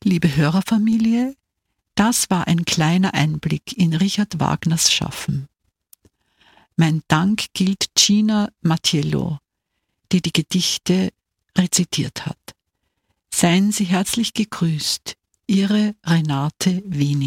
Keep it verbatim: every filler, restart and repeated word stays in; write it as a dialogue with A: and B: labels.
A: Liebe Hörerfamilie, das war ein kleiner Einblick in Richard Wagners Schaffen. Mein Dank gilt Gina Mattiello, die die Gedichte rezitiert hat. Seien Sie herzlich gegrüßt, Ihre Renate Wenig.